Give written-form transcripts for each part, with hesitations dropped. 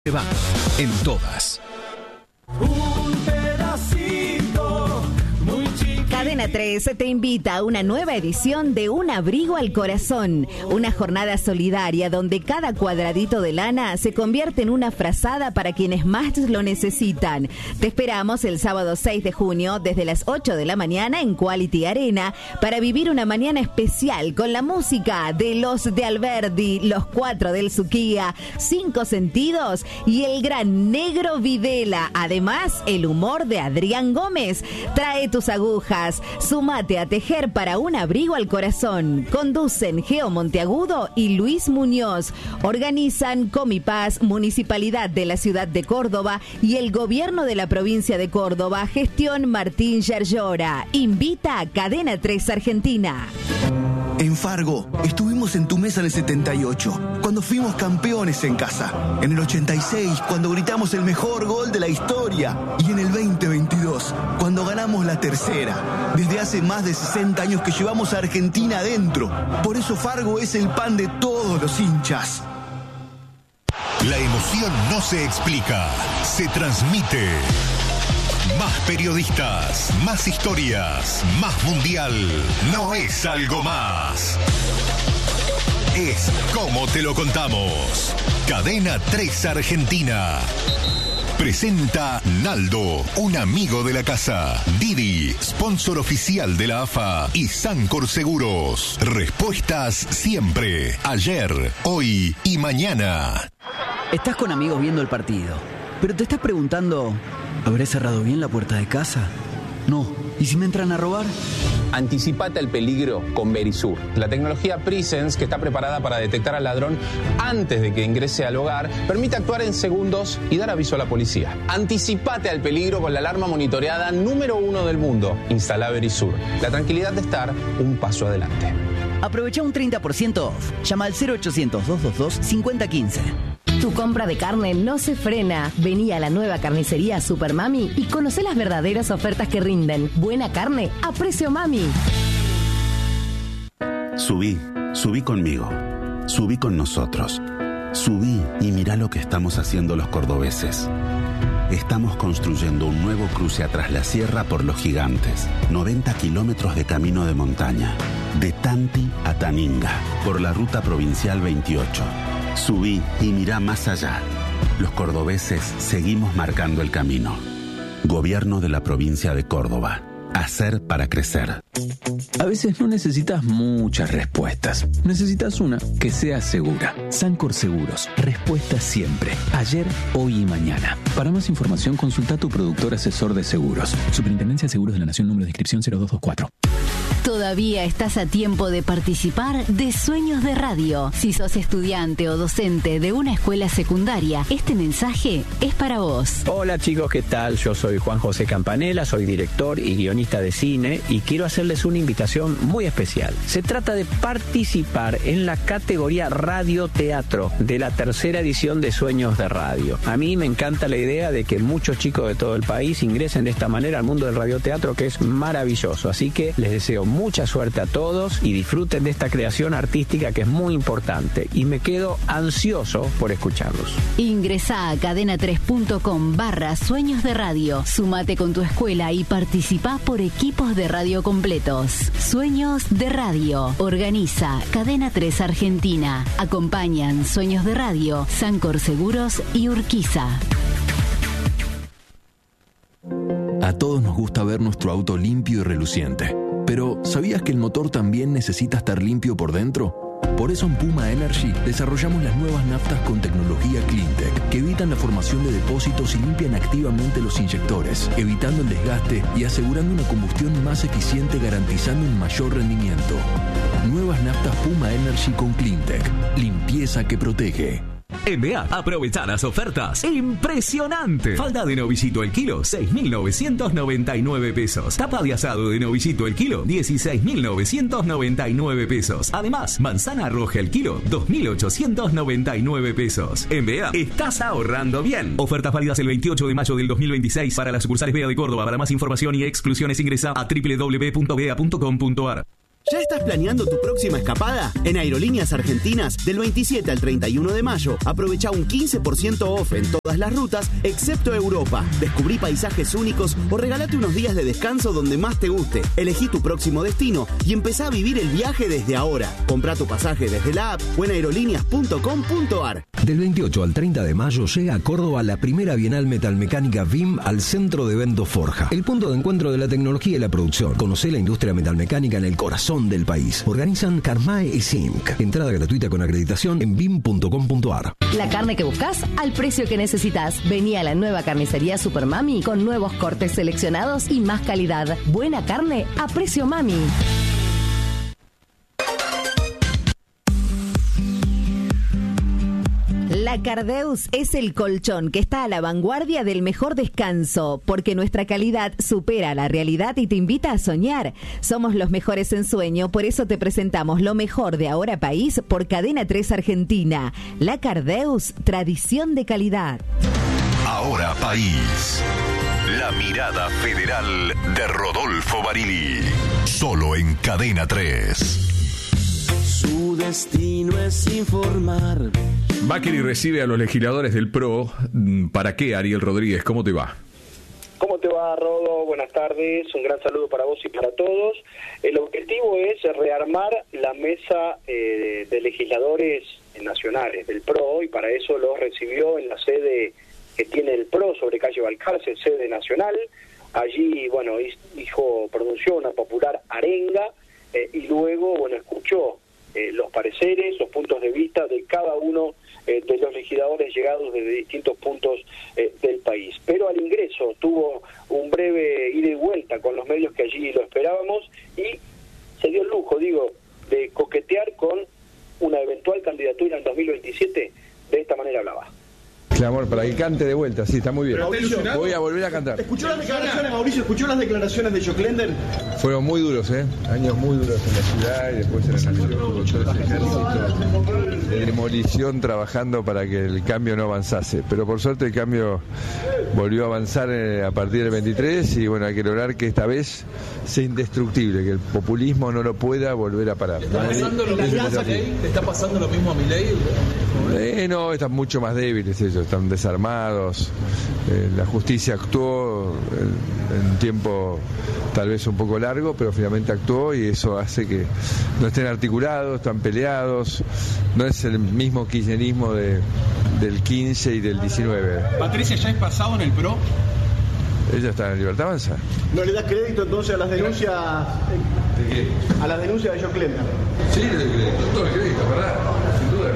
Va en todas. Un pedacito muy chiquito. Cadena 3 te invita a una nueva edición de Un Abrigo al Corazón, una jornada solidaria donde cada cuadradito de lana se convierte en una frazada para quienes más lo necesitan. Te esperamos el sábado 6 de junio desde las 8 de la mañana en Quality Arena para vivir una mañana especial con la música de Los de Alberdi, Los Cuatro del Suquía, Cinco Sentidos y el gran Negro Videla. Además, el humor de Adrián Gómez. Trae tus agujas. Sumate a tejer para Un Abrigo al Corazón. Conducen Geo Monteagudo y Luis Muñoz. Organizan Comipaz, Municipalidad de la Ciudad de Córdoba y el Gobierno de la Provincia de Córdoba. Gestión Martín Yerllora. Invita a Cadena 3 Argentina. En Fargo, estuvimos en tu mesa en el 78, cuando fuimos campeones en casa. En el 86, cuando gritamos el mejor gol de la historia. Y en el 2022, cuando ganamos la tercera. Desde hace más de 60 años que llevamos a Argentina adentro. Por eso Fargo es el pan de todos los hinchas. La emoción no se explica, se transmite. Más periodistas, más historias, más mundial. No es algo más. Es como te lo contamos. Cadena 3 Argentina. Presenta Naldo, un amigo de la casa. Didi, sponsor oficial de la AFA. Y Sancor Seguros. Respuestas siempre. Ayer, hoy y mañana. Estás con amigos viendo el partido, pero te estás preguntando... ¿Habré cerrado bien la puerta de casa? No. ¿Y si me entran a robar? Anticipate al peligro con Verisur. La tecnología Presence, que está preparada para detectar al ladrón antes de que ingrese al hogar, permite actuar en segundos y dar aviso a la policía. Anticipate al peligro con la alarma monitoreada número 1 del mundo. Instala Verisur. La tranquilidad de estar un paso adelante. Aprovecha un 30% off. Llama al 0800-222-5015. Tu compra de carne no se frena. Vení a la nueva carnicería Super Mami y conocé las verdaderas ofertas que rinden. Buena carne a precio mami. Subí conmigo. Subí con nosotros. Subí y mirá lo que estamos haciendo los cordobeses. Estamos construyendo un nuevo cruce a Tras la Sierra por Los Gigantes. 90 kilómetros de camino de montaña. De Tanti a Taninga. Por la ruta provincial 28. Subí y mirá más allá. Los cordobeses seguimos marcando el camino. Gobierno de la provincia de Córdoba. Hacer para crecer. A veces no necesitas muchas respuestas. Necesitas una que sea segura. Sancor Seguros. Respuesta siempre. Ayer, hoy y mañana. Para más información, consulta a tu productor asesor de seguros. Superintendencia de Seguros de la Nación, número de inscripción 0224. Todavía estás a tiempo de participar de Sueños de Radio. Si sos estudiante o docente de una escuela secundaria, este mensaje es para vos. Hola chicos, ¿qué tal? Yo soy Juan José Campanella, soy director y guionista de cine y quiero hacerles una invitación muy especial. Se trata de participar en la categoría Radio-Teatro de la tercera edición de Sueños de Radio. A mí me encanta la idea de que muchos chicos de todo el país ingresen de esta manera al mundo del radioteatro, que es maravilloso. Así que les deseo mucha suerte a todos y disfruten de esta creación artística que es muy importante y me quedo ansioso por escucharlos. Ingresá a cadena3.com/Sueños de Radio. Sumate con tu escuela y participá por equipos de radio completos. Sueños de Radio. Organiza Cadena 3 Argentina. Acompañan Sueños de Radio, Sancor Seguros y Urquiza. A todos nos gusta ver nuestro auto limpio y reluciente. Pero, ¿sabías que el motor también necesita estar limpio por dentro? Por eso en Puma Energy desarrollamos las nuevas naftas con tecnología Cleantech, que evitan la formación de depósitos y limpian activamente los inyectores, evitando el desgaste y asegurando una combustión más eficiente, garantizando un mayor rendimiento. Nuevas naftas Puma Energy con Cleantech. Limpieza que protege. NBA, aprovechar las ofertas impresionante. Falda de novillito el kilo, 6.999 pesos. Tapa de asado de novillito el kilo, 16.999 pesos. Además, manzana roja el kilo, 2.899 pesos. En BEA, estás ahorrando bien. Ofertas válidas el 28 de mayo del 2026 para las sucursales BEA de Córdoba. Para más información y exclusiones ingresa a www.bea.com.ar. ¿Ya estás planeando tu próxima escapada? En Aerolíneas Argentinas, del 27 al 31 de mayo, aprovecha un 15% off en todas las rutas, excepto Europa. Descubrí paisajes únicos o regálate unos días de descanso donde más te guste. Elegí tu próximo destino y empezá a vivir el viaje desde ahora. Comprá tu pasaje desde la app o en aerolíneas.com.ar. Del 28 al 30 de mayo llega a Córdoba la primera Bienal Metalmecánica BIM al Centro de Eventos Forja, el punto de encuentro de la tecnología y la producción. Conocé la industria metalmecánica en el corazón del país. Organizan Carmae y Zinc. Entrada gratuita con acreditación en bim.com.ar. La carne que buscas al precio que necesitas. Vení a la nueva carnicería Super Mami con nuevos cortes seleccionados y más calidad. Buena carne a precio Mami. La Cardeus es el colchón que está a la vanguardia del mejor descanso, porque nuestra calidad supera la realidad y te invita a soñar. Somos los mejores en sueño, por eso te presentamos lo mejor de Ahora País por Cadena 3 Argentina. La Cardeus, tradición de calidad. Ahora País. La mirada federal de Rodolfo Barili. Solo en Cadena 3. Su destino es informar. Macri recibe a los legisladores del PRO. ¿Para qué, Ariel Rodríguez? ¿Cómo te va? ¿Cómo te va, Rodo? Buenas tardes. Un gran saludo para vos y para todos. El objetivo es rearmar la mesa de legisladores nacionales del PRO, y para eso los recibió en la sede que tiene el PRO sobre calle Balcarce, sede nacional. Allí, bueno, pronunció una popular arenga y luego, bueno, escuchó los pareceres, los puntos de vista de cada uno de los legisladores llegados desde distintos puntos del país. Pero al ingreso tuvo un breve ida y vuelta con los medios que allí lo esperábamos y se dio el lujo, de coquetear con una eventual candidatura en 2027. De esta manera hablaba. Clamor para que cante de vuelta, sí, está muy bien. Voy a volver a cantar. ¿Escuchó las declaraciones, Mauricio? ¿Escuchó las declaraciones de Joclender? Fueron muy duros, años muy duros en la ciudad y después en la nación, con todo ese ejército de demolición trabajando para que el cambio no avanzase. Pero por suerte el cambio volvió a avanzar a partir del 23 y bueno, hay que lograr que esta vez sea indestructible, que el populismo no lo pueda volver a parar. ¿Te está pasando lo mismo a Milei? No, están mucho más débiles ellos, están desarmados. La justicia actuó en un tiempo tal vez un poco largo, pero finalmente actuó y eso hace que no estén articulados, están peleados. No es el mismo kirchnerismo del 15 y del 19. ¿Patricia ya es pasado en el PRO? Ella está en Libertad Avanza. ¿No le das crédito entonces a las denuncias? ¿De qué? A las denuncias de Joclender. Sí, le doy crédito, todo el crédito, ¿verdad? Sin duda.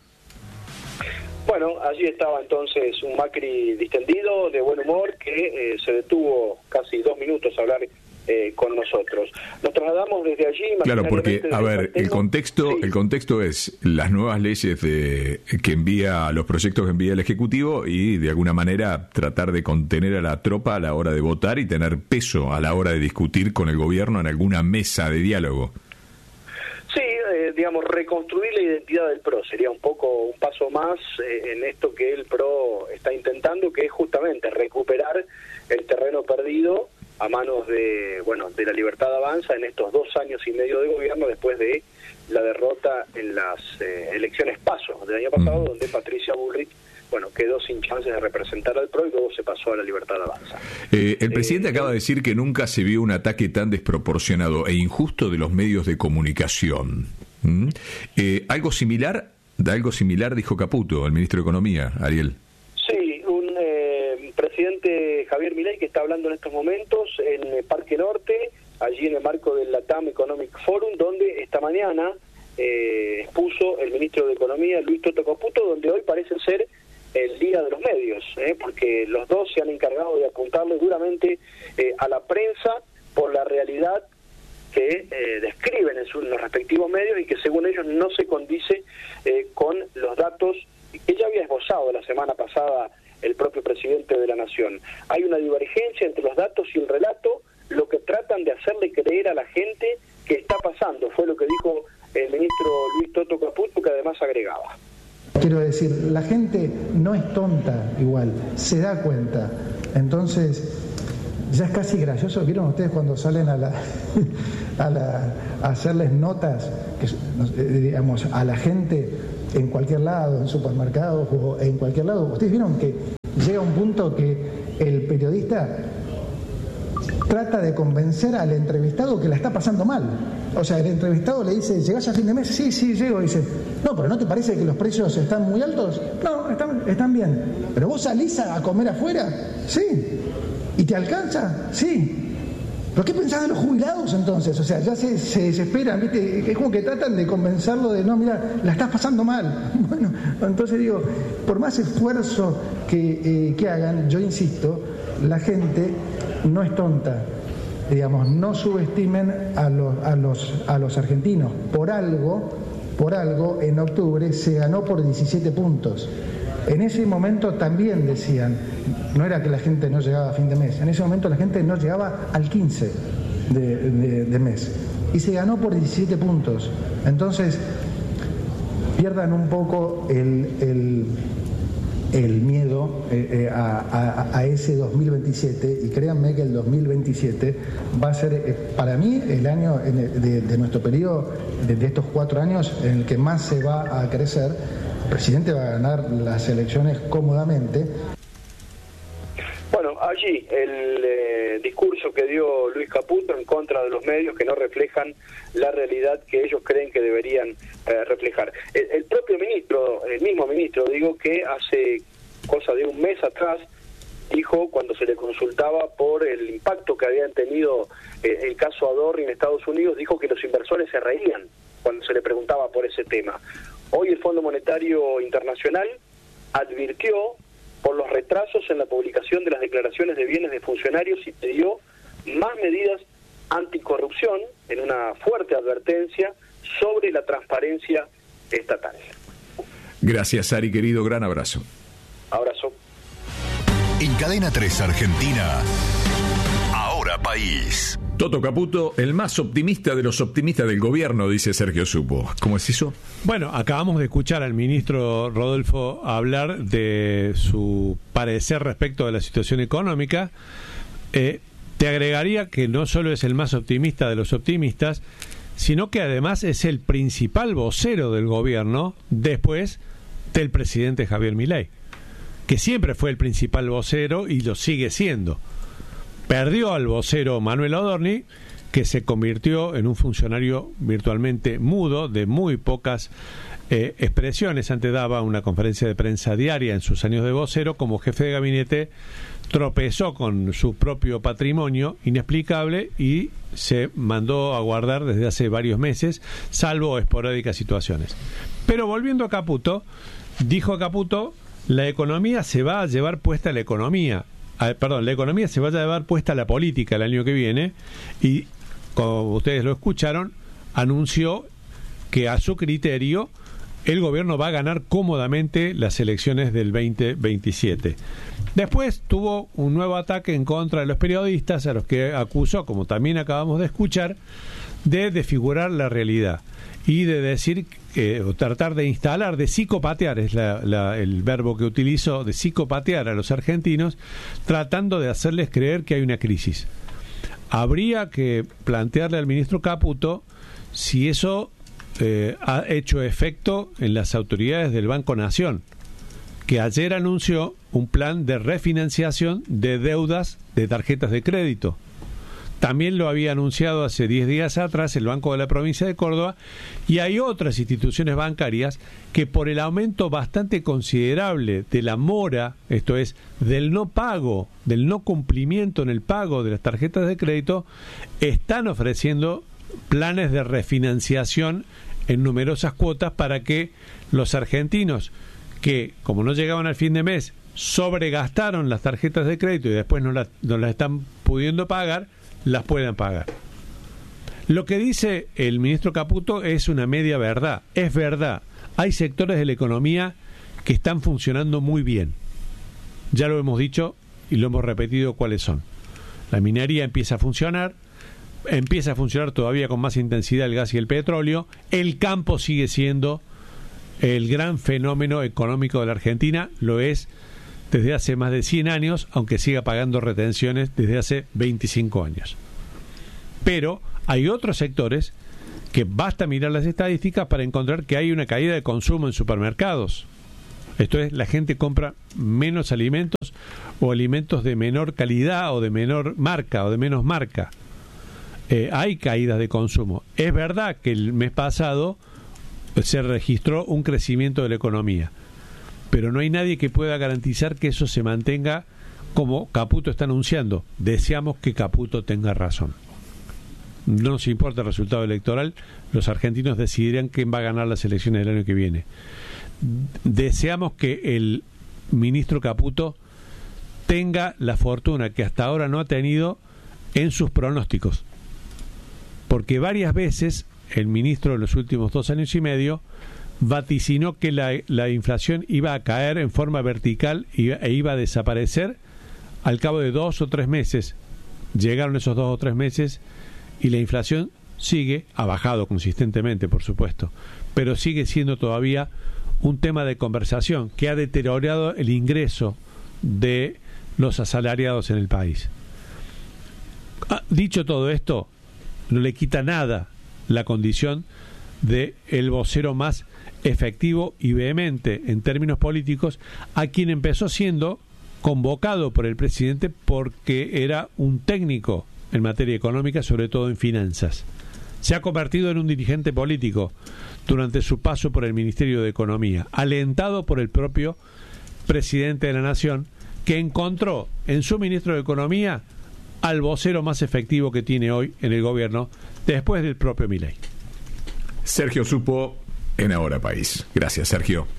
Bueno, allí estaba entonces un Macri distendido, de buen humor, que se detuvo casi 2 minutos a hablar con nosotros. Nos trasladamos desde allí. Claro, porque, a ver, el contexto es las nuevas leyes que envía, los proyectos que envía el Ejecutivo y de alguna manera tratar de contener a la tropa a la hora de votar y tener peso a la hora de discutir con el gobierno en alguna mesa de diálogo. Sí, reconstruir la identidad del PRO sería un poco un paso más en esto que el PRO está intentando, que es justamente recuperar el terreno perdido a manos de la Libertad Avanza en estos 2 años y medio de gobierno después de la derrota en las elecciones PASO del año pasado, donde Patricia Bullrich quedó sin chances de representar al PRO y luego se pasó a la Libertad Avanza. El presidente acaba de decir que nunca se vio un ataque tan desproporcionado e injusto de los medios de comunicación. Algo similar dijo Caputo, el ministro de Economía, Ariel. Sí, un presidente Javier Milei que está hablando en estos momentos en Parque Norte, allí en el marco del LATAM Economic Forum, donde esta mañana expuso el ministro de Economía, Luis Toto Caputo, donde hoy parece ser el día de los medios, porque los dos se han encargado de apuntarle duramente a la prensa por la realidad que describen en los respectivos medios y que según ellos no se condice con los datos que ya había esbozado la semana pasada el propio presidente de la Nación. Hay una divergencia entre los datos y el relato, lo que tratan de hacerle creer a la gente que está pasando, fue lo que dijo el ministro Luis Toto Caputo, que además agregaba. Quiero decir, la gente no es tonta igual, se da cuenta. Entonces, ya es casi gracioso. ¿Vieron ustedes cuando salen a a hacerles notas, digamos, a la gente en cualquier lado, en supermercados o en cualquier lado. Ustedes vieron que llega un punto que el periodista trata de convencer al entrevistado que la está pasando mal. O sea, el entrevistado le dice, ¿llegás a fin de mes? Sí, llego. Y dice, no, pero ¿no te parece que los precios están muy altos? No, están bien. ¿Pero vos salís a comer afuera? Sí. ¿Y te alcanza? Sí. ¿Pero qué pensás de los jubilados entonces? O sea, ya se desesperan, ¿viste? Es como que tratan de convencerlo de, no, mira, la estás pasando mal. Bueno, entonces digo, por más esfuerzo que hagan, yo insisto, la gente no es tonta. Digamos, no subestimen a los argentinos. Por algo, en octubre se ganó por 17 puntos. En ese momento también decían, no era que la gente no llegaba a fin de mes, en ese momento la gente no llegaba al 15 de mes. Y se ganó por 17 puntos. Entonces, pierdan un poco el miedo a ese 2027, y créanme que el 2027 va a ser para mí el año de nuestro periodo, de estos 4 años, en el que más se va a crecer. El presidente va a ganar las elecciones cómodamente. Bueno, allí el discurso que dio Luis Caputo en contra de los medios que no reflejan la realidad que ellos creen que deberían reflejar. El propio ministro, el mismo ministro, digo, que hace cosa de un mes atrás dijo, cuando se le consultaba por el impacto que habían tenido el caso Adorni en Estados Unidos, dijo que los inversores se reían cuando se le preguntaba por ese tema. Hoy el Fondo Monetario Internacional advirtió por los retrasos en la publicación de las declaraciones de bienes de funcionarios y pidió más medidas anticorrupción en una fuerte advertencia sobre la transparencia estatal. Gracias, Ari, querido, gran abrazo. Abrazo. En Cadena 3 Argentina, Ahora País. Toto Caputo, el más optimista de los optimistas del gobierno, dice Sergio Supo. ¿Cómo es eso? Bueno, acabamos de escuchar al ministro Rodolfo hablar de su parecer respecto de la situación económica. Te agregaría que no solo es el más optimista de los optimistas, sino que además es el principal vocero del gobierno después del presidente Javier Milei, que siempre fue el principal vocero y lo sigue siendo. Perdió al vocero Manuel Adorni, que se convirtió en un funcionario virtualmente mudo, de muy pocas expresiones. Antes daba una conferencia de prensa diaria en sus años de vocero. Como jefe de gabinete tropezó con su propio patrimonio inexplicable y se mandó a guardar desde hace varios meses, salvo esporádicas situaciones. Pero volviendo a Caputo, dijo Caputo, la economía se va a llevar puesta la economía. La economía se va a llevar puesta a la política el año que viene, y como ustedes lo escucharon, anunció que a su criterio el gobierno va a ganar cómodamente las elecciones del 2027. Después tuvo un nuevo ataque en contra de los periodistas, a los que acusó, como también acabamos de escuchar, de desfigurar la realidad y de decir, o tratar de instalar, de psicopatear, es el verbo que utilizó, de psicopatear a los argentinos, tratando de hacerles creer que hay una crisis. Habría que plantearle al ministro Caputo si eso ha hecho efecto en las autoridades del Banco Nación, que ayer anunció un plan de refinanciación de deudas de tarjetas de crédito. También lo había anunciado hace 10 días atrás el Banco de la Provincia de Córdoba, y hay otras instituciones bancarias que, por el aumento bastante considerable de la mora, esto es, del no pago, del no cumplimiento en el pago de las tarjetas de crédito, están ofreciendo planes de refinanciación en numerosas cuotas para que los argentinos que, como no llegaban al fin de mes, sobregastaron las tarjetas de crédito y después no las están pudiendo pagar, las puedan pagar. Lo que dice el ministro Caputo es una media verdad. Es verdad, hay sectores de la economía que están funcionando muy bien. Ya lo hemos dicho y lo hemos repetido cuáles son. La minería empieza a funcionar todavía con más intensidad el gas y el petróleo. El campo sigue siendo el gran fenómeno económico de la Argentina, lo es desde hace más de 100 años, aunque siga pagando retenciones desde hace 25 años. Pero Hay otros sectores que basta mirar las estadísticas para encontrar que hay una caída de consumo en supermercados. Esto es, la gente compra menos alimentos o alimentos de menor calidad o de menor marca o de menos marca. Hay caídas de consumo. Es verdad que el mes pasado se registró un crecimiento de la economía, pero no hay nadie que pueda garantizar que eso se mantenga como Caputo está anunciando. Deseamos que Caputo tenga razón. No nos importa el resultado electoral, los argentinos decidirán quién va a ganar las elecciones del año que viene. Deseamos que el ministro Caputo tenga la fortuna que hasta ahora no ha tenido en sus pronósticos, porque varias veces el ministro en los últimos 2 años y medio vaticinó que la inflación iba a caer en forma vertical e iba a desaparecer al cabo de 2 o 3 meses. Llegaron esos 2 o 3 meses y la inflación ha bajado consistentemente, por supuesto, pero sigue siendo todavía un tema de conversación que ha deteriorado el ingreso de los asalariados en el país. Dicho todo esto, no le quita nada la condición de el vocero más efectivo y vehemente en términos políticos, a quien empezó siendo convocado por el presidente porque era un técnico en materia económica, sobre todo en finanzas. Se ha convertido en un dirigente político durante su paso por el Ministerio de Economía, alentado por el propio presidente de la Nación, que encontró en su ministro de Economía al vocero más efectivo que tiene hoy en el gobierno, después del propio Milei. Sergio Supo en Ahora País. Gracias, Sergio.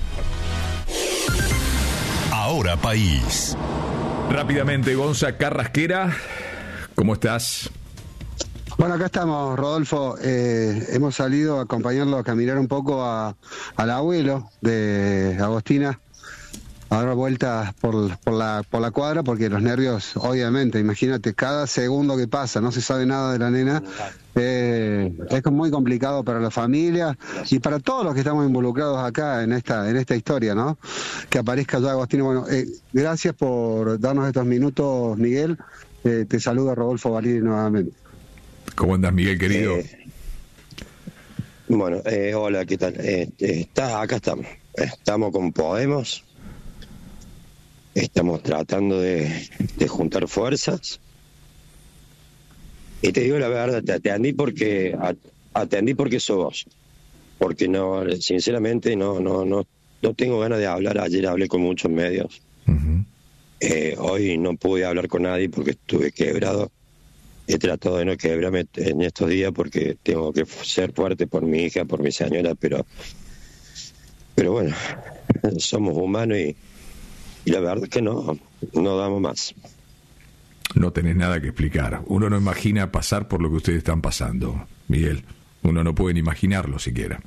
Ahora País. Rápidamente, Gonza Carrasquera, ¿cómo estás? Bueno, acá estamos, Rodolfo. Hemos salido a acompañarlo a caminar un poco al abuelo de Agostina, a dar vueltas por la cuadra, porque los nervios, obviamente, imagínate, cada segundo que pasa, no se sabe nada de la nena, es muy complicado para la familia y para todos los que estamos involucrados acá en esta historia, ¿no? Que aparezca ya Agostina. Bueno, gracias por darnos estos minutos, Miguel. Te saluda Rodolfo Valiri nuevamente. ¿Cómo andas, Miguel, querido? Bueno, hola, ¿qué tal? Acá estamos. Estamos con Podemos. Estamos tratando de juntar fuerzas. Y te digo la verdad, te atendí porque sos vos. Porque no, sinceramente, no tengo ganas de hablar. Ayer hablé con muchos medios. Hoy no pude hablar con nadie porque estuve quebrado. He tratado de no quebrarme en estos días porque tengo que ser fuerte por mi hija, por mi señora, pero bueno, somos humanos y la verdad es que no damos más. No tenés nada que explicar. Uno no imagina pasar por lo que ustedes están pasando, Miguel. Uno no puede ni imaginarlo siquiera.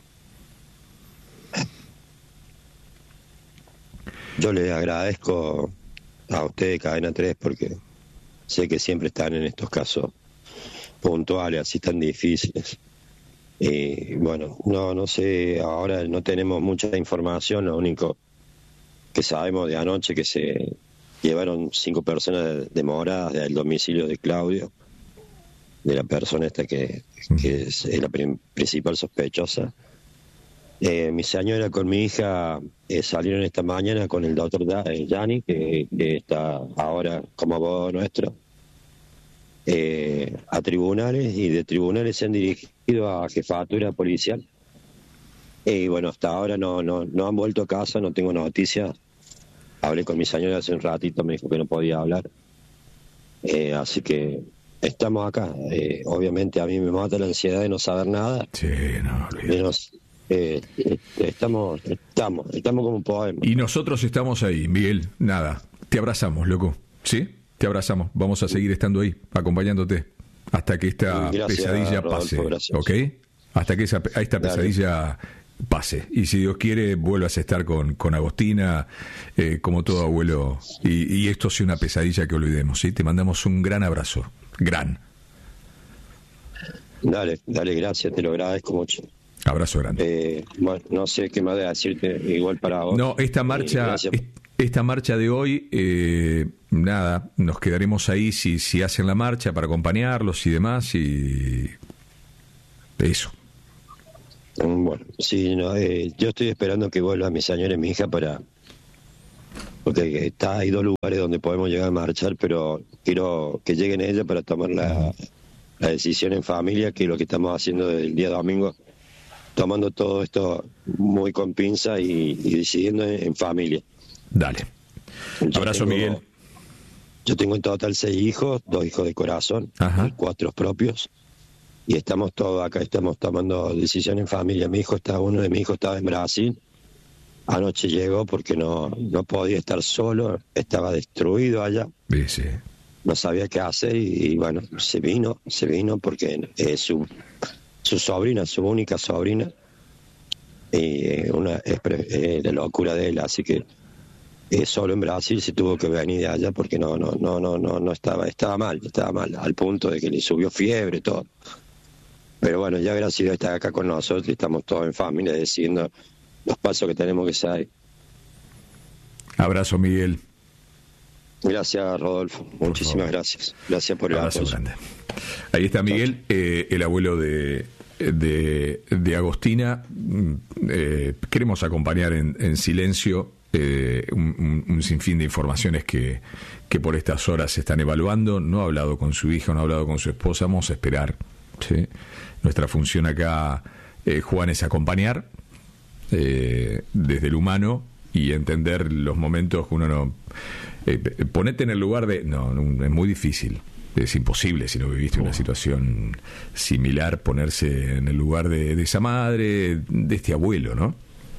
Yo le agradezco a ustedes, Cadena 3, porque sé que siempre están en estos casos puntuales, así tan difíciles. Y bueno, no sé, ahora no tenemos mucha información, lo único que sabemos de anoche que se llevaron 5 personas demoradas del domicilio de Claudio, de la persona esta que es la principal sospechosa. Mi señora con mi hija salieron esta mañana con el doctor Yanni, que está ahora como abogado nuestro, a tribunales, y de tribunales se han dirigido a jefatura policial. Y bueno, hasta ahora no han vuelto a casa, no tengo noticias. Hablé con mi señora hace un ratito, me dijo que no podía hablar. Así que estamos acá. Obviamente a mí me mata la ansiedad de no saber nada. Sí, no, estamos como podemos. Y nosotros estamos ahí, Miguel. Nada, te abrazamos, loco. ¿Sí? Te abrazamos. Vamos a seguir estando ahí, acompañándote, hasta que esta pesadilla pase. Rodolfo, ¿ok? Hasta que esta pesadilla pase. Y si Dios quiere, vuelvas a estar con Agostina, como todo abuelo. Y esto sea una pesadilla que olvidemos, ¿sí? Te mandamos un gran abrazo. Gran. Dale, gracias, te lo agradezco mucho. Abrazo grande. Bueno, no sé qué más de decirte, igual para vos. No, esta marcha esta marcha de hoy, nada, nos quedaremos ahí si hacen la marcha para acompañarlos y demás, y eso. Bueno, sí, no, yo estoy esperando que vuelva mi señora y mi hija porque hay 2 lugares donde podemos llegar a marchar, pero quiero que lleguen ellas para tomar la decisión en familia, que es lo que estamos haciendo desde el día domingo, tomando todo esto muy con pinza y decidiendo en familia. Dale. Abrazo, Miguel. Yo tengo en total 6 hijos, 2 hijos de corazón, y 4 propios, y estamos todos acá, estamos tomando decisión en familia. Uno de mis hijos estaba en Brasil, anoche llegó porque no podía estar solo, estaba destruido allá. Sí. No sabía qué hacer y bueno, se vino porque es su sobrina, su única sobrina, y es la locura de él, así que solo en Brasil se tuvo que venir de allá porque no estaba mal, al punto de que le subió fiebre, todo. Pero bueno, ya gracias a Dios está acá con nosotros y estamos todos en familia decidiendo los pasos que tenemos que seguir. Abrazo, Miguel. Gracias, Rodolfo. Muchísimas gracias. Gracias por el abrazo grande. Ahí está Miguel, el abuelo de Agostina. Queremos acompañar en silencio un sinfín de informaciones que por estas horas se están evaluando. No ha hablado con su hija, no ha hablado con su esposa. Vamos a esperar, ¿sí? Nuestra función acá, Juan, es acompañar desde el humano y entender los momentos que uno no... ponete en el lugar de... No, es muy difícil. Es imposible, si no viviste una situación similar, ponerse en el lugar de esa madre, de este abuelo, ¿no?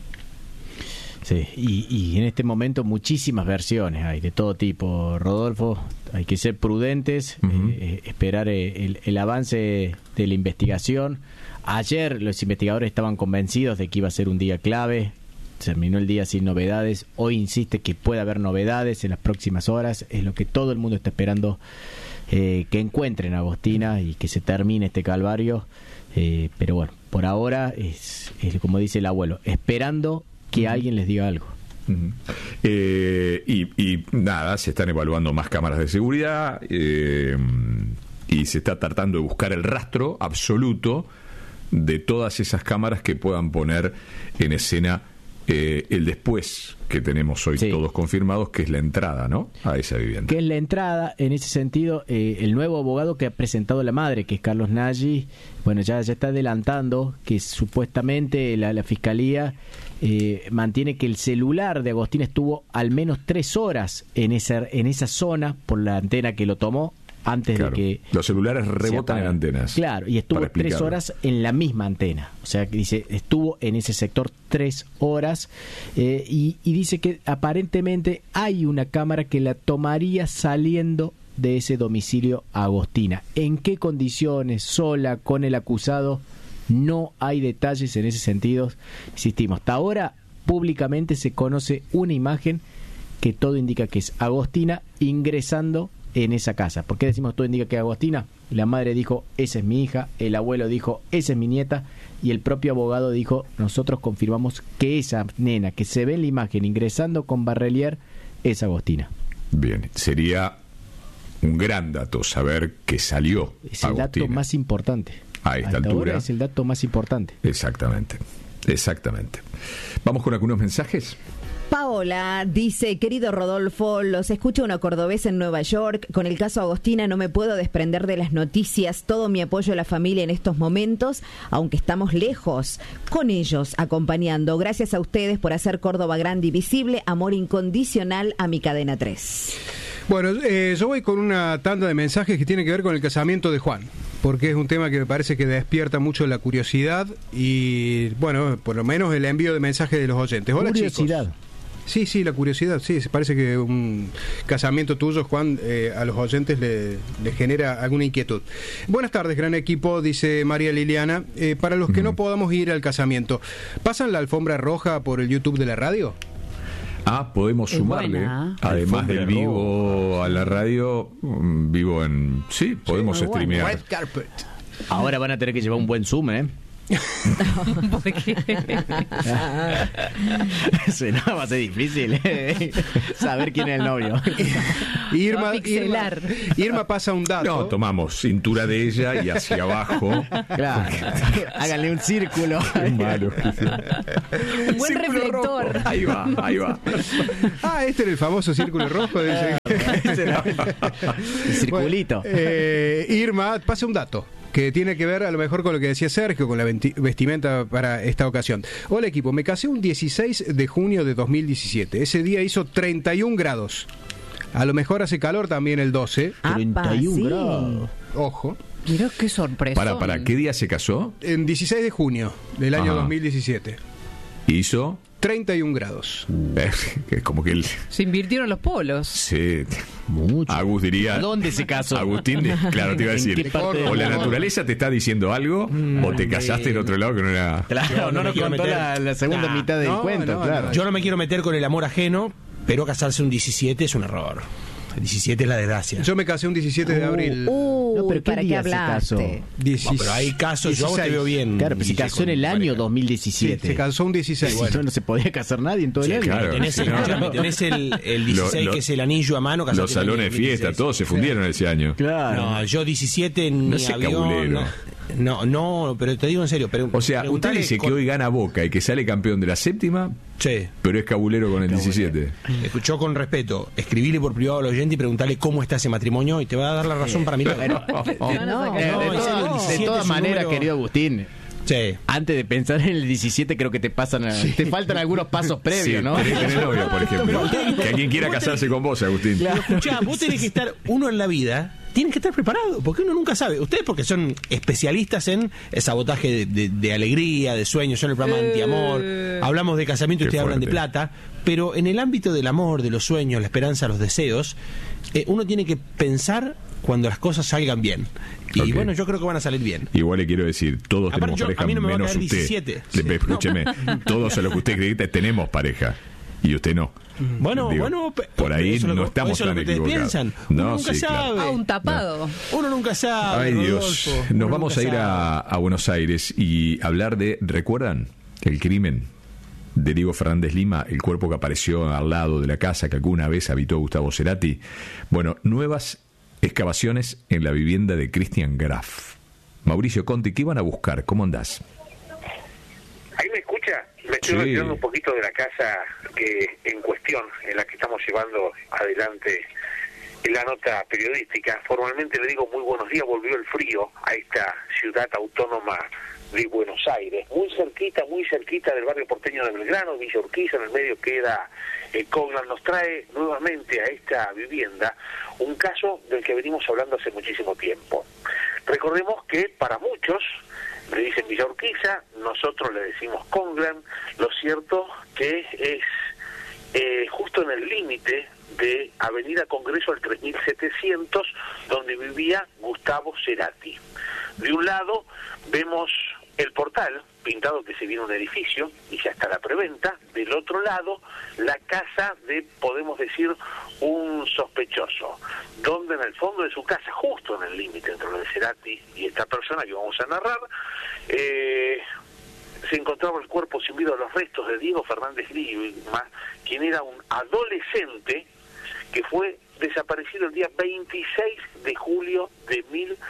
Sí, y en este momento muchísimas versiones hay de todo tipo, Rodolfo. Hay que ser prudentes, esperar el avance de la investigación. Ayer los investigadores estaban convencidos de que iba a ser un día clave. Terminó el día sin novedades. Hoy insiste que puede haber novedades en las próximas horas. Es lo que todo el mundo está esperando, que encuentren a Agostina y que se termine este calvario. Pero bueno, por ahora es como dice el abuelo, esperando que alguien les diga algo. Y nada, se están evaluando más cámaras de seguridad y se está tratando de buscar el rastro absoluto de todas esas cámaras que puedan poner en escena el después que tenemos hoy todos confirmados, que es la entrada, ¿no?, a esa vivienda. Que es la entrada, en ese sentido, el nuevo abogado que ha presentado la madre, que es Carlos Nagy, bueno, ya está adelantando que supuestamente la Fiscalía mantiene que el celular de Agostina estuvo al menos 3 horas en esa zona por la antena que lo tomó antes de que... Los celulares rebotan en antenas. Claro, y estuvo 3 horas en la misma antena. O sea, que dice, estuvo en ese sector 3 horas y dice que aparentemente hay una cámara que la tomaría saliendo de ese domicilio Agostina. ¿En qué condiciones? ¿Sola? ¿Con el acusado? No hay detalles en ese sentido. Insistimos, hasta ahora públicamente se conoce una imagen que todo indica que es Agostina ingresando en esa casa. ¿Por qué decimos todo indica que es Agostina? La madre dijo, esa es mi hija, el abuelo dijo, esa es mi nieta, y el propio abogado dijo, nosotros confirmamos que esa nena que se ve en la imagen ingresando con Barrelier es Agostina. Bien, sería un gran dato saber que salió es el Agostina. Dato más importante. A esta altura ahora es el dato más importante. Exactamente. Vamos con algunos mensajes. Paola dice, querido Rodolfo, los escucho una cordobesa en Nueva York. Con el caso Agostina no me puedo desprender de las noticias. Todo mi apoyo a la familia en estos momentos, aunque estamos lejos, con ellos acompañando. Gracias a ustedes por hacer Córdoba grande y visible. Amor incondicional a mi cadena 3. Bueno, yo voy con una tanda de mensajes que tiene que ver con el casamiento de Juan, porque es un tema que me parece que despierta mucho la curiosidad y, bueno, por lo menos el envío de mensajes de los oyentes. Hola, curiosidad. Chicos. Sí, la curiosidad, sí, parece que un casamiento tuyo, Juan, a los oyentes le genera alguna inquietud. Buenas tardes, gran equipo, dice María Liliana. Para los que no podamos ir al casamiento, ¿pasan la alfombra roja por el YouTube de la radio? Podemos sumarle, además del vivo a la radio, vivo en... Sí, podemos streamear. Red carpet. Ahora van a tener que llevar un buen Zoom, ¿Por qué? No, va a ser difícil saber quién es el novio. Irma pasa un dato. No, tomamos cintura de ella y hacia abajo. Claro. Háganle un círculo. Qué malo. Un buen reflector. Rojo. Ahí va. Este era el famoso círculo rojo. El circulito. Bueno, Irma, pasa un dato que tiene que ver a lo mejor con lo que decía Sergio, con la vestimenta para esta ocasión. Hola equipo, me casé un 16 de junio de 2017. Ese día hizo 31 grados. A lo mejor hace calor también el 12. 31 grados. Ojo. Mirá qué sorpresa. ¿Para qué día se casó? En 16 de junio del año 2017. ¿Hizo? 31 grados. Es como que él... Se invirtieron los polos. Sí, mucho. Agus diría... ¿Dónde se casó? Agustín, claro, te iba a decir. O la naturaleza te está diciendo algo, o te casaste en otro lado que no era... Claro, no nos contó la segunda mitad del cuento, claro. Yo no me quiero meter con el amor ajeno, pero casarse un 17 es un error. El 17 es la desgracia. Yo me casé un 17 de abril. No, pero ¿para qué hablaste? No, pero hay casos, 16. Yo a vos te veo bien. Claro, pero se casó en el año 2017. Sí, se casó un 16. Bueno. No se podía casar nadie en todo el año. Claro, tenés el 16 que es el anillo a mano. Los salones de fiesta, todos se fundieron ese año. Claro. No, yo 17 en mi avión. No, pero te digo en serio. O sea, usted dice que hoy gana Boca y que sale campeón de la séptima, sí, pero es cabulero con el 17. Escuchó con respeto, escribile por privado al oyente y preguntarle cómo está ese matrimonio y te va a dar la razón para mí. De todas maneras, querido Agustín, sí, antes de pensar en el 17 creo que te faltan algunos pasos previos, ¿no? Tenés novia, por ejemplo. Que alguien quiera casarse con vos, Agustín. Claro. Escuchá, vos tenés que estar, uno en la vida tiene que estar preparado, porque uno nunca sabe. Ustedes porque son especialistas en el sabotaje de alegría, de sueños, son el programa antiamor, hablamos de casamiento y ustedes hablan de plata, pero en el ámbito del amor, de los sueños, la esperanza, los deseos, uno tiene que pensar cuando las cosas salgan bien. Y bueno, yo creo que van a salir bien. Igual le quiero decir, todos tenemos pareja, a mí no me menos va a caer usted. 17. Escúcheme, todos a lo que usted acredita tenemos pareja. Y usted no. Bueno, por ahí no estamos tan equivocados. Piensan. No, nunca sabe. Claro. Un tapado. No. Uno nunca sabe. Ay, Dios. Rodolfo. Nos vamos a ir a Buenos Aires y hablar de, ¿recuerdan? El crimen de Diego Fernández Lima, el cuerpo que apareció al lado de la casa que alguna vez habitó Gustavo Cerati. Bueno, nuevas excavaciones en la vivienda de Christian Graf. Mauricio Conti, ¿qué iban a buscar? ¿Cómo andás? ¿Ahí me escucha? Me estoy retirando un poquito de la casa en cuestión, en la que estamos llevando adelante la nota periodística. Formalmente le digo muy buenos días, volvió el frío a esta ciudad autónoma de Buenos Aires, muy cerquita del barrio porteño de Belgrano, Villa Urquiza, en el medio queda Coglan. Nos trae nuevamente a esta vivienda un caso del que venimos hablando hace muchísimo tiempo. Recordemos que para muchos le dicen Villa Urquiza, nosotros le decimos Coglan. Lo cierto que es justo en el límite de Avenida Congreso al 3700, donde vivía Gustavo Cerati. De un lado vemos el portal pintado que se viene un edificio y ya está la preventa. Del otro lado, la casa de, podemos decir, un sospechoso, donde en el fondo de su casa, justo en el límite entre lo de Cerati y esta persona que vamos a narrar, se encontraba el cuerpo sin vida, los restos de Diego Fernández Lima, quien era un adolescente que fue desaparecido el día 26 de julio de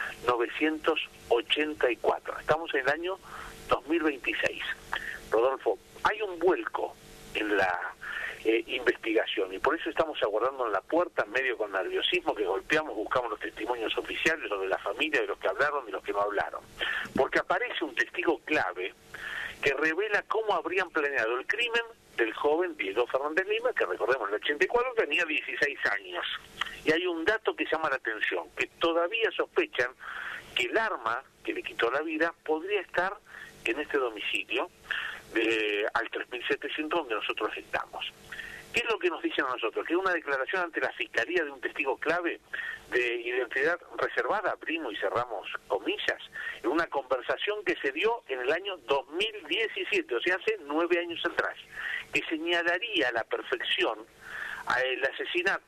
1984. Estamos en el año 2026. Rodolfo, hay un vuelco en la investigación y por eso estamos aguardando en la puerta, medio con nerviosismo, que golpeamos, buscamos los testimonios oficiales, los de la familia, de los que hablaron y los que no hablaron. Porque aparece un testigo clave que revela cómo habrían planeado el crimen del joven Diego Fernández Lima, que recordemos en el 84 tenía 16 años. Y hay un dato que llama la atención, que todavía sospechan que el arma que le quitó la vida podría estar en este domicilio al 3700 donde nosotros estamos. ¿Qué es lo que nos dicen a nosotros? Que una declaración ante la Fiscalía de un testigo clave de identidad reservada, abrimos y cerramos comillas, en una conversación que se dio en el año 2017, o sea, hace 9 años atrás, que señalaría a la perfección el asesinato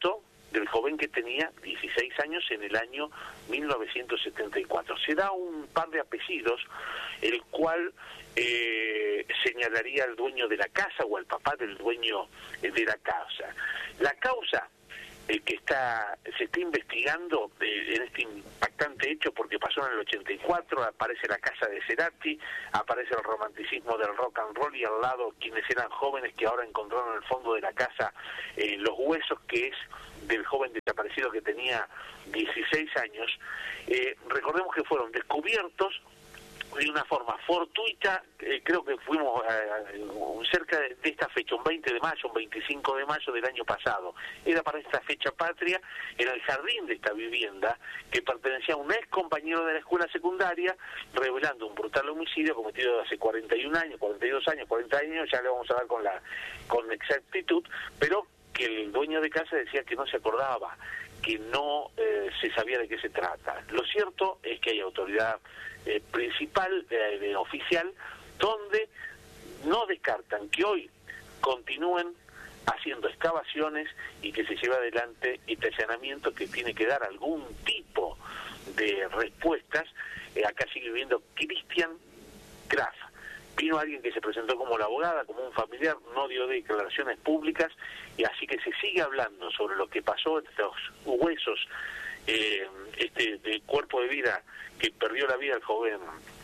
del joven que tenía 16 años en el año 1974. Se da un par de apellidos, el cual señalaría al dueño de la casa o al papá del dueño de la casa. La causa que se está investigando en este impactante hecho, porque pasó en el 84, aparece la casa de Cerati, aparece el romanticismo del rock and roll, y al lado quienes eran jóvenes que ahora encontraron en el fondo de la casa los huesos, que es del joven desaparecido que tenía 16 años. Recordemos que fueron descubiertos de una forma fortuita, creo que fuimos cerca de esta fecha, un 20 de mayo, un 25 de mayo del año pasado. Era para esta fecha patria, en el jardín de esta vivienda, que pertenecía a un ex compañero de la escuela secundaria, revelando un brutal homicidio cometido hace 41 años, 42 años, 40 años, ya le vamos a dar con exactitud, pero que el dueño de casa decía que no se acordaba, que no se sabía de qué se trata. Lo cierto es que hay autoridad principal, oficial, donde no descartan que hoy continúen haciendo excavaciones y que se lleve adelante este allanamiento que tiene que dar algún tipo de respuestas. Acá sigue viviendo Christian Graf. Vino alguien que se presentó como la abogada, como un familiar, no dio declaraciones públicas, y así que se sigue hablando sobre lo que pasó, estos huesos, de cuerpo de vida que perdió la vida el joven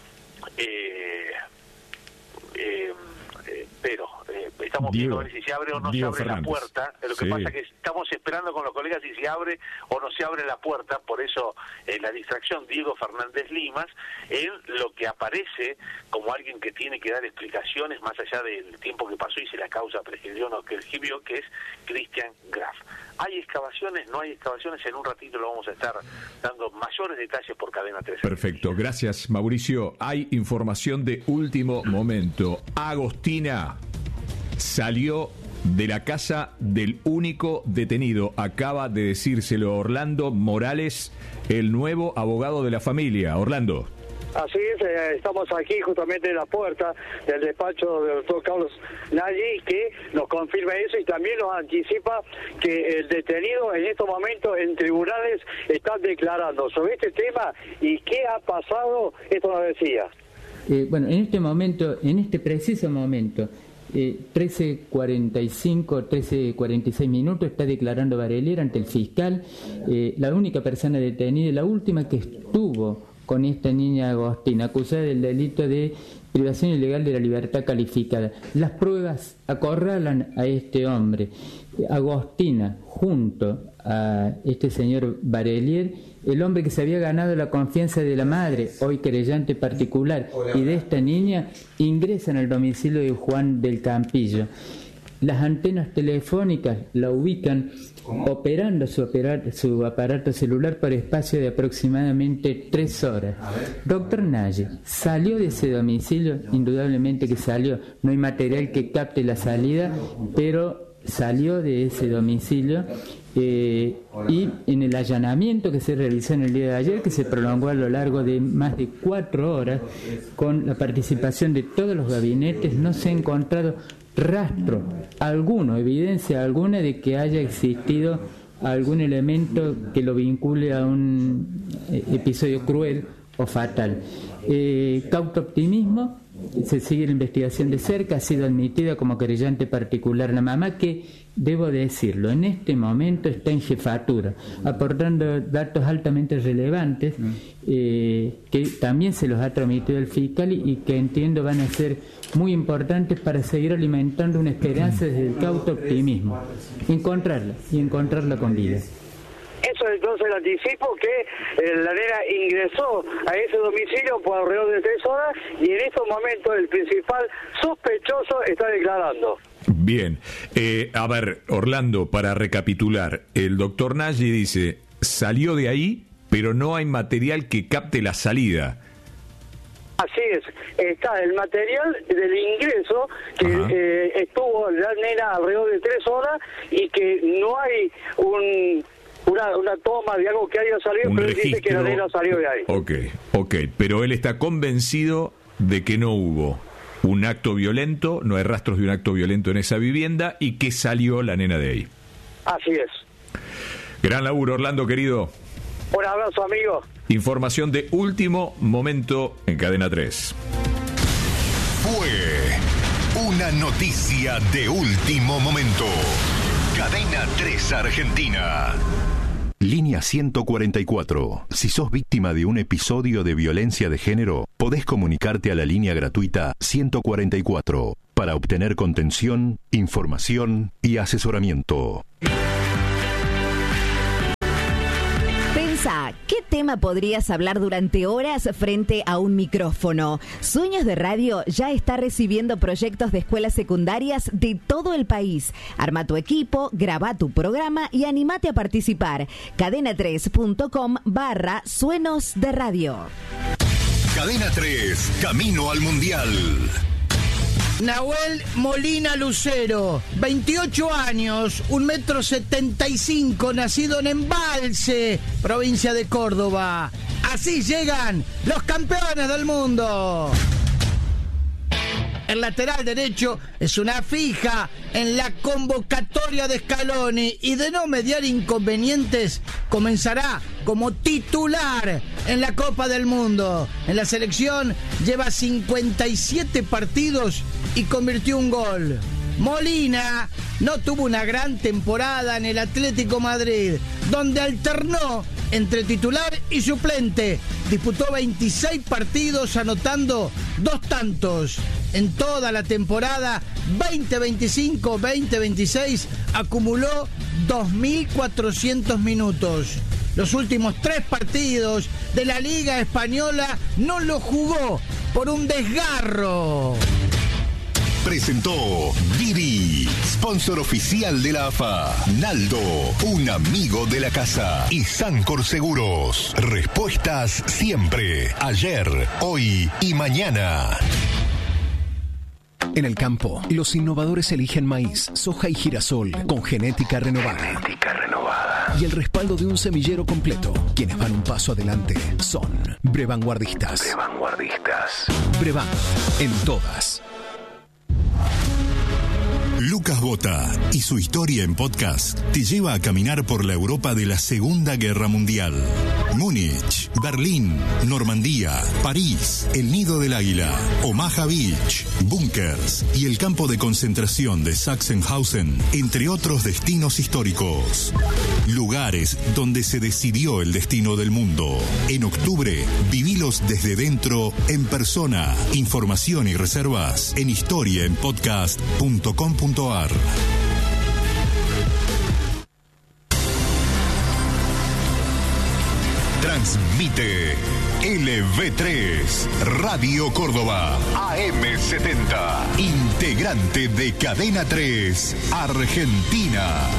pero estamos viendo a ver si se abre o no se abre la puerta. Lo que pasa es que estamos esperando con los colegas si se abre o no se abre la puerta, por eso la distracción. Diego Fernández Limas, él lo que aparece como alguien que tiene que dar explicaciones más allá del tiempo que pasó y si la causa prescribió o no prescribió, que es Christian Graf. ¿Hay excavaciones? ¿No hay excavaciones? En un ratito lo vamos a estar dando mayores detalles por Cadena 13. Perfecto, gracias Mauricio. Hay información de último momento. Agostina salió de la casa del único detenido. Acaba de decírselo Orlando Morales, el nuevo abogado de la familia. Orlando. Así es, estamos aquí justamente en la puerta del despacho del doctor Carlos Nagy, que nos confirma eso y también nos anticipa que el detenido en estos momentos en tribunales está declarando sobre este tema y qué ha pasado. Esto nos decía. Bueno, en este momento, en este preciso momento, 13:46 minutos, está declarando Barelier ante el fiscal, la única persona detenida, la última que estuvo con esta niña Agostina, acusada del delito de privación ilegal de la libertad calificada. Las pruebas acorralan a este hombre. Agostina, junto a este señor Barelier, el hombre que se había ganado la confianza de la madre, hoy querellante particular, y de esta niña, ingresan al domicilio de Juan del Campillo. Las antenas telefónicas la ubican operando su aparato celular por espacio de aproximadamente 3 horas. Doctor Nagy salió de ese domicilio, indudablemente que salió, no hay material que capte la salida, pero salió de ese domicilio y en el allanamiento que se realizó en el día de ayer, que se prolongó a lo largo de más de 4 horas, con la participación de todos los gabinetes, no se ha encontrado rastro alguno, evidencia alguna de que haya existido algún elemento que lo vincule a un episodio cruel o fatal. Cauto optimismo, se sigue la investigación de cerca, ha sido admitida como querellante particular la mamá, que, debo decirlo, en este momento está en jefatura, aportando datos altamente relevantes que también se los ha transmitido el fiscal y que entiendo van a ser muy importantes para seguir alimentando una esperanza desde el cauto optimismo, encontrarla con vida. Eso entonces el anticipo que la nena ingresó a ese domicilio por alrededor de 3 horas y en estos momentos el principal sospechoso está declarando. Bien, a ver, Orlando, para recapitular, el doctor Nagy dice, salió de ahí, pero no hay material que capte la salida. Así es, está el material del ingreso que estuvo la nena alrededor de 3 horas y que no hay una toma de algo que haya salido, pero él dice que la nena salió de ahí. Ok, pero él está convencido de que no hubo un acto violento, no hay rastros de un acto violento en esa vivienda y que salió la nena de ahí. Así es. Gran laburo, Orlando, querido. Un abrazo, amigo. Información de último momento en Cadena 3. Fue una noticia de último momento. Cadena 3 Argentina. Línea 144. Si sos víctima de un episodio de violencia de género, podés comunicarte a la línea gratuita 144 para obtener contención, información y asesoramiento. Pensa, ¿qué tema podrías hablar durante horas frente a un micrófono? Sueños de Radio ya está recibiendo proyectos de escuelas secundarias de todo el país. Arma tu equipo, graba tu programa y animate a participar. cadena3.com/suenos de radio. Cadena 3, camino al Mundial. Nahuel Molina Lucero, 28 años, 1,75 m, nacido en Embalse, provincia de Córdoba. Así llegan los campeones del mundo. El lateral derecho es una fija en la convocatoria de Scaloni y de no mediar inconvenientes comenzará como titular en la Copa del Mundo. En la selección lleva 57 partidos y convirtió un gol. Molina no tuvo una gran temporada en el Atlético Madrid, donde alternó entre titular y suplente. Disputó 26 partidos anotando 2 tantos. En toda la temporada 2025-2026 acumuló 2.400 minutos. Los últimos 3 partidos de la Liga Española no los jugó por un desgarro. Presentó Didi, sponsor oficial de la AFA. Naldo, un amigo de la casa. Y Sancor Seguros. Respuestas siempre. Ayer, hoy y mañana. En el campo, los innovadores eligen maíz, soja y girasol con genética renovada. Y el respaldo de un semillero completo. Quienes van un paso adelante son Brevanguardistas. Brevan, en todas. Lucas Bota y su historia en podcast te lleva a caminar por la Europa de la Segunda Guerra Mundial. Múnich, Berlín, Normandía, París, el Nido del Águila, Omaha Beach, búnkers y el campo de concentración de Sachsenhausen, entre otros destinos históricos. Lugares donde se decidió el destino del mundo. En octubre, vivilos desde dentro en persona. Información y reservas en historiaenpodcast.com.ar. Transmite LV3 Radio Córdoba AM70, integrante de Cadena 3 Argentina.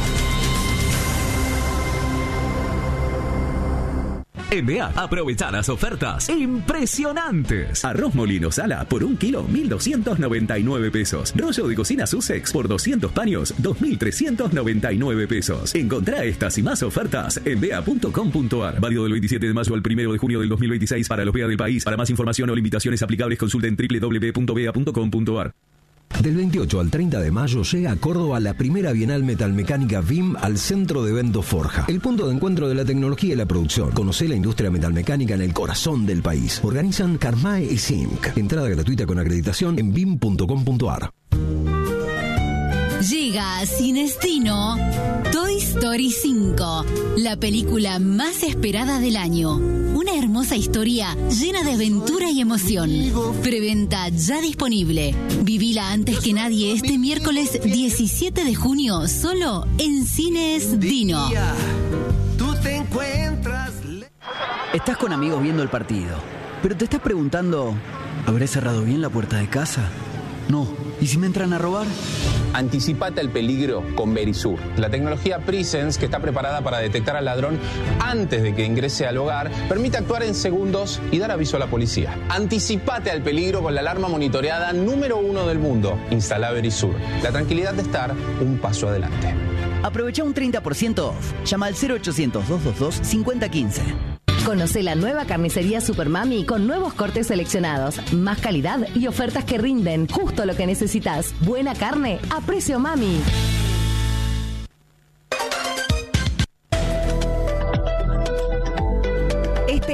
MA, aprovechar las ofertas impresionantes. Arroz Molino Sala por 1 kilo, 1.299 pesos. Rollo de cocina Sussex por 200 paños, 2.399 pesos. Encontrá estas y más ofertas en bea.com.ar. Válido del 27 de mayo al 1 de junio del 2026 para los BEA del país. Para más información o limitaciones aplicables consulten www.bea.com.ar. Del 28 al 30 de mayo llega a Córdoba la primera Bienal Metalmecánica BIM al Centro de Eventos Forja, el punto de encuentro de la tecnología y la producción. Conocé la industria metalmecánica en el corazón del país. Organizan Carmae y Zinc. Entrada gratuita con acreditación en bim.com.ar. Llega a Cinestino Toy Story 5, la película más esperada del año. Una hermosa historia llena de aventura y emoción. Preventa ya disponible. Vivila antes que nadie este miércoles 17 de junio, solo en Cines Dino. Tú te encuentras... Estás con amigos viendo el partido, pero te estás preguntando, ¿habré cerrado bien la puerta de casa? No. ¿Y si me entran a robar? Anticipate al peligro con Verisur, la tecnología Presence que está preparada para detectar al ladrón antes de que ingrese al hogar, permite actuar en segundos y dar aviso a la policía. Anticipate al peligro con la alarma monitoreada número 1 del mundo. Instala Verisur, la tranquilidad de estar un paso adelante. Aprovecha un 30% off. Llama al 0800-222-5015. Conoce la nueva carnicería Supermami con nuevos cortes seleccionados, más calidad y ofertas que rinden justo lo que necesitas. Buena carne a precio mami.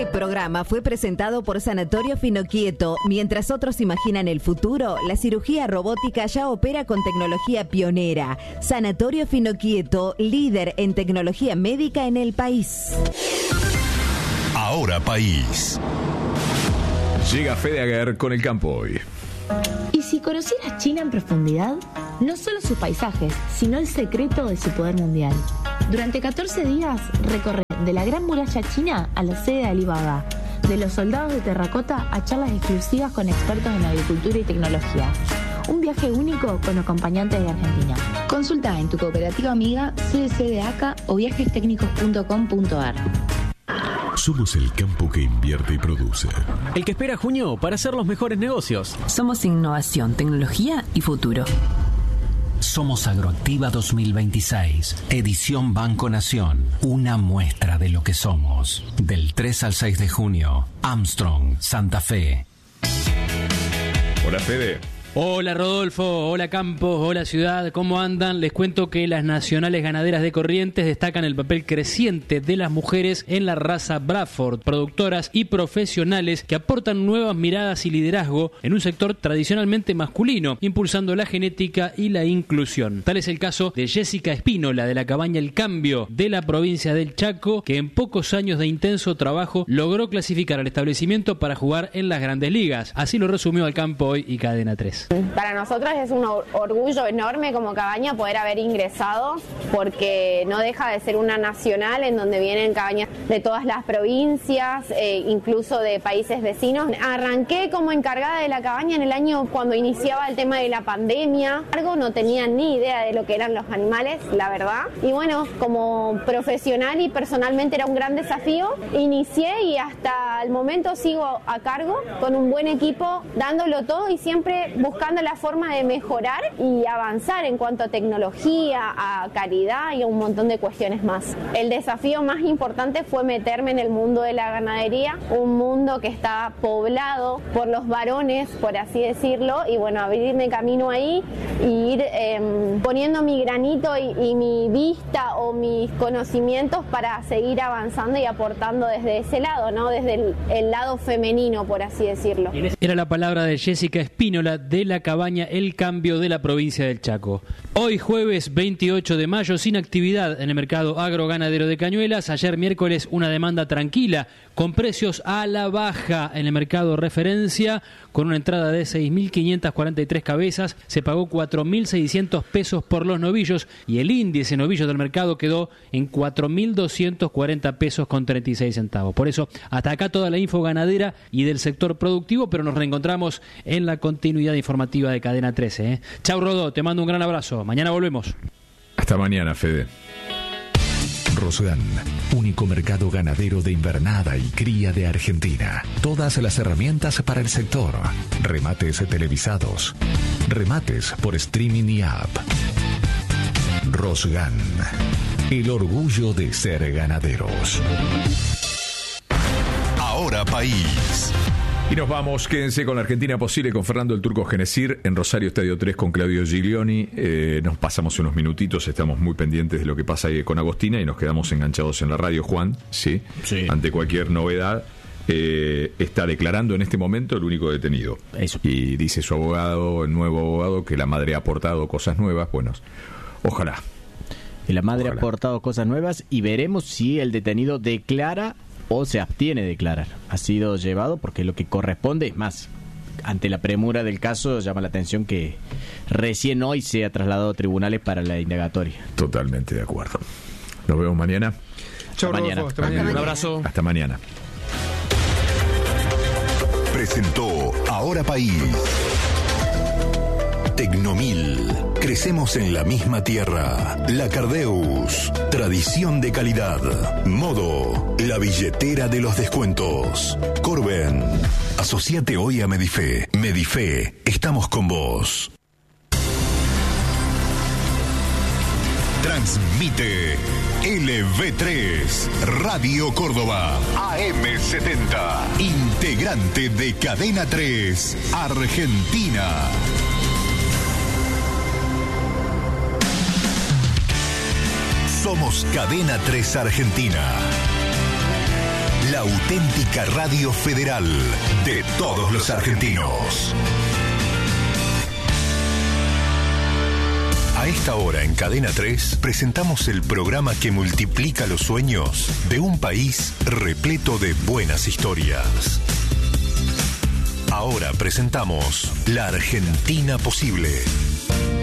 Este programa fue presentado por Sanatorio Finoquieto. Mientras otros imaginan el futuro, la cirugía robótica ya opera con tecnología pionera. Sanatorio Finoquieto, líder en tecnología médica en el país. Ahora País. Llega Fede Aguer con el campo hoy. ¿Y si conocieras China en profundidad? No solo sus paisajes, sino el secreto de su poder mundial. Durante 14 días recorre de la Gran Muralla China a la sede de Alibaba, de los soldados de terracota a charlas exclusivas con expertos en agricultura y tecnología. Un viaje único con acompañantes de Argentina. Consulta en tu cooperativa amiga, CDC de ACA o viajestecnicos.com.ar. Somos el campo que invierte y produce. El que espera junio para hacer los mejores negocios. Somos innovación, tecnología y futuro. Somos Agroactiva 2026, edición Banco Nación, una muestra de lo que somos. Del 3 al 6 de junio, Armstrong, Santa Fe. Hola, Fede. Hola Rodolfo, hola Campos, hola Ciudad, ¿cómo andan? Les cuento que las nacionales ganaderas de Corrientes destacan el papel creciente de las mujeres en la raza Bradford, productoras y profesionales que aportan nuevas miradas y liderazgo en un sector tradicionalmente masculino, impulsando la genética y la inclusión. Tal es el caso de Jessica Espínola de la cabaña El Cambio de la provincia del Chaco, que en pocos años de intenso trabajo logró clasificar al establecimiento para jugar en las grandes ligas. Así lo resumió Al Campo Hoy y Cadena 3. Para nosotros es un orgullo enorme como cabaña poder haber ingresado, porque no deja de ser una nacional en donde vienen cabañas de todas las provincias, incluso de países vecinos. Arranqué como encargada de la cabaña en el año cuando iniciaba el tema de la pandemia. No tenía ni idea de lo que eran los animales, la verdad. Y bueno, como profesional y personalmente era un gran desafío. Inicié y hasta el momento sigo a cargo con un buen equipo, dándolo todo y siempre buscando la forma de mejorar y avanzar en cuanto a tecnología, a calidad y a un montón de cuestiones más. El desafío más importante fue meterme en el mundo de la ganadería, un mundo que está poblado por los varones, por así decirlo, y bueno, abrirme camino ahí y ir poniendo mi granito y mi vista o mis conocimientos para seguir avanzando y aportando desde ese lado, ¿no? Desde el lado femenino, por así decirlo. Era la palabra de Jessica Espínola de la cabaña El Cambio de la provincia del Chaco. Hoy jueves 28 de mayo sin actividad en el mercado agroganadero de Cañuelas. Ayer miércoles una demanda tranquila con precios a la baja en el mercado referencia, con una entrada de 6.543 cabezas, se pagó 4.600 pesos por los novillos y el índice novillo del mercado quedó en 4.240 pesos con 36 centavos. Por eso, hasta acá toda la info ganadera y del sector productivo, pero nos reencontramos en la continuidad informativa de Cadena 13. Chau Rodó, te mando un gran abrazo. Mañana volvemos. Hasta mañana, Fede. Rosgan, único mercado ganadero de invernada y cría de Argentina. Todas las herramientas para el sector. Remates televisados. Remates por streaming y app. Rosgan, el orgullo de ser ganaderos. Ahora País. Y nos vamos, quédense con la Argentina Posible con Fernando el Turco Genesir en Rosario Estadio 3 con Claudio Giglioni. Nos pasamos unos minutitos, estamos muy pendientes de lo que pasa ahí con Agostina y nos quedamos enganchados en la radio, Juan, ¿sí? Ante cualquier novedad. Está declarando en este momento el único detenido. Eso. Y dice su abogado, el nuevo abogado, que la madre ha aportado cosas nuevas. Bueno, ojalá. Y la madre ha aportado cosas nuevas y veremos si el detenido declara o se abstiene de declarar. Ha sido llevado porque lo que corresponde es más. Ante la premura del caso, llama la atención que recién hoy se ha trasladado a tribunales para la indagatoria. Totalmente de acuerdo. Nos vemos mañana. Chau, mañana. Hasta mañana. Un abrazo. Hasta mañana. Presentó Ahora País. Tecnomil. Crecemos en la misma tierra. La Cardeus. Tradición de calidad. Modo. La billetera de los descuentos. Corben. Asociate hoy a Medife. Medife. Estamos con vos. Transmite LV3 Radio Córdoba AM70, integrante de Cadena 3 Argentina. Somos Cadena 3 Argentina. La auténtica radio federal de todos los argentinos. A esta hora en Cadena 3 presentamos el programa que multiplica los sueños de un país repleto de buenas historias. Ahora presentamos La Argentina Posible.